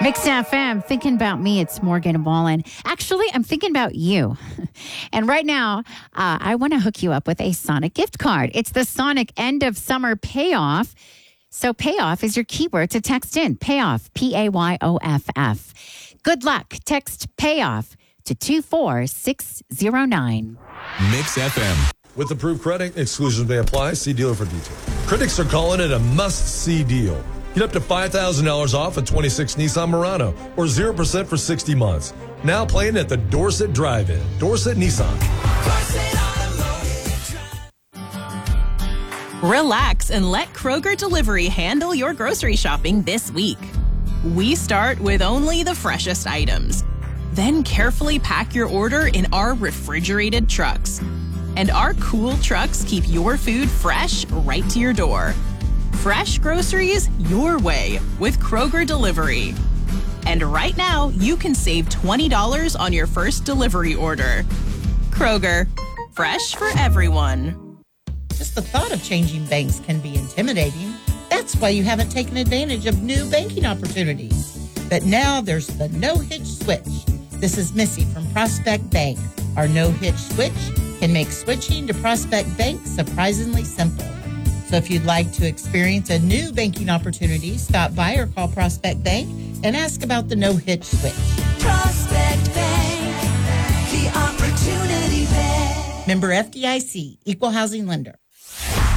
Mix FM, thinking about me, it's Morgan Wallen. Actually, I'm thinking about you. And right now, I want to hook you up with a Sonic gift card. It's the Sonic End of Summer Payoff. So payoff is your keyword to text in. Payoff, P-A-Y-O-F-F. Good luck. Text payoff to 24609. Mix FM. With approved credit, exclusions may apply. See dealer for details. Critics are calling it a must-see deal. Get up to $5,000 off a 26 Nissan Murano or 0% for 60 months. Now playing at the Dorset Drive-In. Dorset Nissan. Relax and let Kroger Delivery handle your grocery shopping this week. We start with only the freshest items. Then carefully pack your order in our refrigerated trucks. And our cool trucks keep your food fresh right to your door. Fresh groceries your way with Kroger Delivery. And right now, you can save $20 on your first delivery order. Kroger, fresh for everyone. Just the thought of changing banks can be intimidating. That's why you haven't taken advantage of new banking opportunities. But now there's the no-hitch switch. This is Missy from Prospect Bank. Our no-hitch switch can make switching to Prospect Bank surprisingly simple. So if you'd like to experience a new banking opportunity, stop by or call Prospect Bank and ask about the no-hitch switch. Prospect Bank, the opportunity bank. Member FDIC, Equal Housing Lender.